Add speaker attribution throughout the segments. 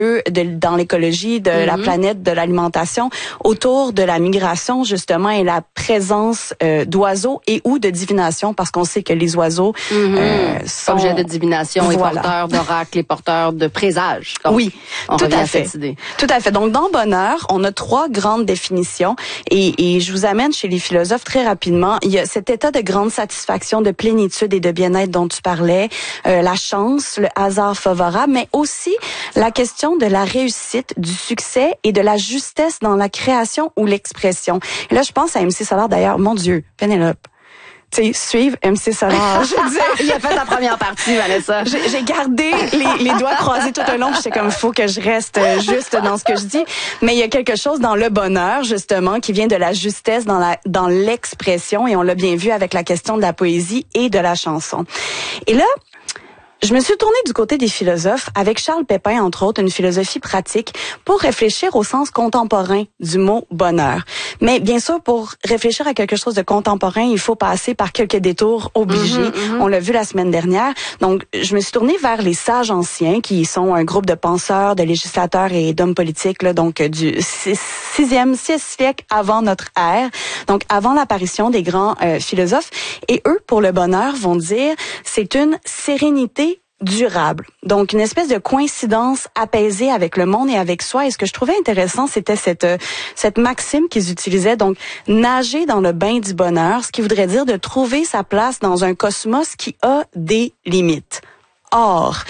Speaker 1: dans l'écologie, de la planète, de l'alimentation, autour de la migration justement et la présence d'oiseaux et ou de divination, parce qu'on sait que les oiseaux sont
Speaker 2: objets de divination et porteurs d'oracles et porteurs de présages. Donc,
Speaker 1: oui, tout à fait.
Speaker 2: Cette idée.
Speaker 1: Tout à fait. Donc dans bonheur, on a 3 grandes définitions et je vous amène chez les philosophes très rapidement. Il y a cet état de grande satisfaction, de plénitude et de bien-être dont tu parlais, la chance, le hasard favorable, mais aussi la question de la réussite, du succès et de la justesse dans la création ou l'expression. Et là, je pense à MC Solar d'ailleurs. Mon Dieu, Pénélope. Tu sais, suivre MC Solar. Je veux dire,
Speaker 2: il a fait la première partie, Vanessa.
Speaker 1: J'ai gardé les doigts croisés tout au long. J'étais comme, faut que je reste juste dans ce que je dis. Mais il y a quelque chose dans le bonheur, justement, qui vient de la justesse dans l'expression. Et on l'a bien vu avec la question de la poésie et de la chanson. Et là, je me suis tournée du côté des philosophes avec Charles Pépin, entre autres, une philosophie pratique pour réfléchir au sens contemporain du mot bonheur. Mais bien sûr, pour réfléchir à quelque chose de contemporain, il faut passer par quelques détours obligés. On l'a vu la semaine dernière. Donc, je me suis tournée vers les sages anciens, qui sont un groupe de penseurs, de législateurs et d'hommes politiques, là, donc du 6e siècle avant notre ère, donc avant l'apparition des grands philosophes. Et eux, pour le bonheur, vont dire c'est une sérénité durable. Donc, une espèce de coïncidence apaisée avec le monde et avec soi. Et ce que je trouvais intéressant, c'était cette maxime qu'ils utilisaient. Donc, nager dans le bain du bonheur, ce qui voudrait dire de trouver sa place dans un cosmos qui a des limites. Or,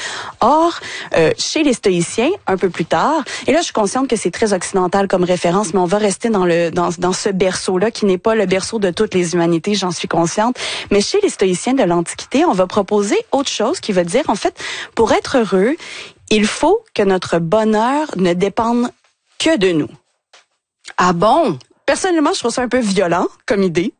Speaker 1: chez les stoïciens, un peu plus tard, et là je suis consciente que c'est très occidental comme référence, mais on va rester dans ce berceau-là qui n'est pas le berceau de toutes les humanités, j'en suis consciente. Mais chez les stoïciens de l'Antiquité, on va proposer autre chose qui va dire, en fait, pour être heureux, il faut que notre bonheur ne dépende que de nous.
Speaker 2: Ah bon?
Speaker 1: Personnellement, je trouve ça un peu violent comme idée.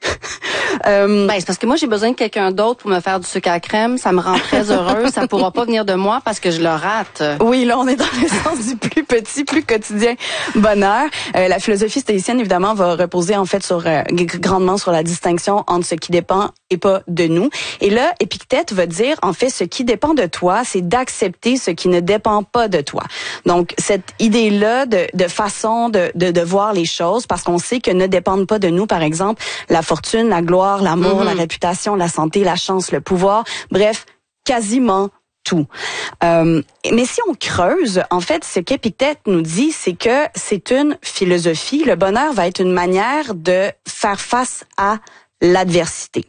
Speaker 2: C'est parce que moi, j'ai besoin de quelqu'un d'autre pour me faire du sucre à crème. Ça me rend très heureuse. Ça pourra pas venir de moi parce que je le rate.
Speaker 1: Oui, là, on est dans le sens du plus petit, plus quotidien bonheur. La philosophie stoïcienne, évidemment, va reposer en fait grandement sur la distinction entre ce qui dépend et pas de nous. Et là, Épictète va dire, en fait, ce qui dépend de toi, c'est d'accepter ce qui ne dépend pas de toi. Donc, cette idée-là de façon de voir les choses, parce qu'on sait que ne dépendent pas de nous, par exemple, la fortune, la gloire, l'amour, la réputation, la santé, la chance, le pouvoir, bref, quasiment tout. Mais si on creuse, en fait, ce qu'Épictète nous dit, c'est que c'est une philosophie. Le bonheur va être une manière de faire face à l'adversité.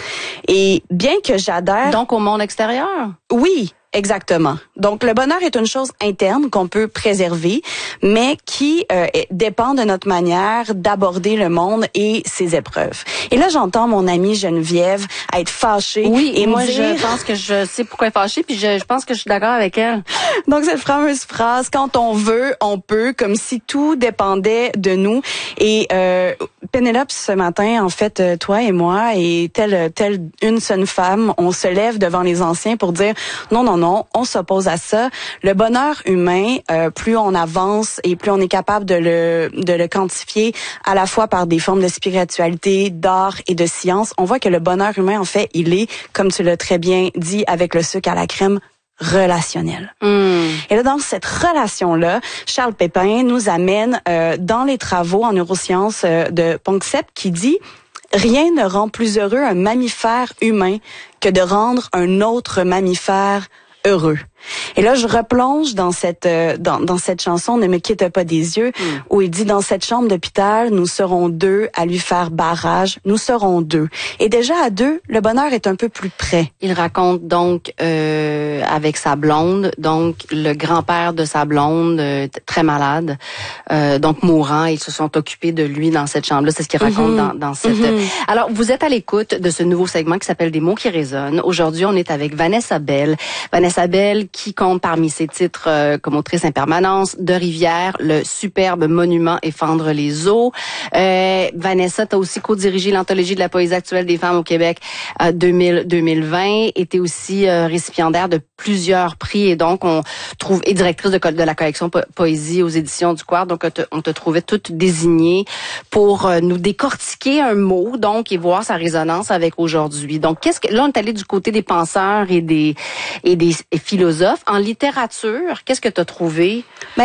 Speaker 1: Et bien que j'adhère...
Speaker 2: Donc au monde extérieur?
Speaker 1: Oui, exactement. Donc le bonheur est une chose interne qu'on peut préserver, mais qui dépend de notre manière d'aborder le monde et ses épreuves. Et là, j'entends mon amie Geneviève être fâchée.
Speaker 2: Oui, et moi,
Speaker 1: dire...
Speaker 2: je pense que je sais pourquoi elle est fâchée, puis je pense que je suis d'accord avec elle.
Speaker 1: Donc, cette fameuse phrase, quand on veut, on peut, comme si tout dépendait de nous. Et Pénélope, ce matin, en fait, toi et moi, et telle une seule femme, on se lève devant les anciens pour dire non, on s'oppose à ça. Le bonheur humain, plus on avance et plus on est capable de le quantifier à la fois par des formes de spiritualité, d'art et de science, on voit que le bonheur humain, en fait, il est, comme tu l'as très bien dit, avec le sucre à la crème, relationnel. Et là, dans cette relation-là, Charles Pépin nous amène dans les travaux en neurosciences de Panksepp qui dit « Rien ne rend plus heureux un mammifère humain que de rendre un autre mammifère heureux. » Et là, je replonge dans cette chanson « Ne me quitte pas des yeux » où il dit « Dans cette chambre d'hôpital, nous serons deux à lui faire barrage, nous serons deux. » Et déjà à deux, le bonheur est un peu plus près.
Speaker 2: Il raconte donc avec sa blonde, donc le grand-père de sa blonde, très malade, donc mourant, ils se sont occupés de lui dans cette chambre-là. C'est ce qu'il raconte dans cette... Alors, vous êtes à l'écoute de ce nouveau segment qui s'appelle « Des mots qui résonnent ». Aujourd'hui, on est avec Vanessa Bell. Vanessa Bell qui compte parmi ses titres comme autrice en permanence, De Rivière, le superbe monument et fendre les eaux. Vanessa, tu as aussi co-dirigé l'anthologie de la poésie actuelle des femmes au Québec 2020 et tu es aussi récipiendaire de plusieurs prix et donc on trouve et directrice de la collection poésie aux éditions du Quart. Donc on te trouvait toute désignée pour nous décortiquer un mot donc et voir sa résonance avec aujourd'hui. Donc là on est allé du côté des penseurs et des philosophes philosophe. En littérature, qu'est-ce que tu as trouvé?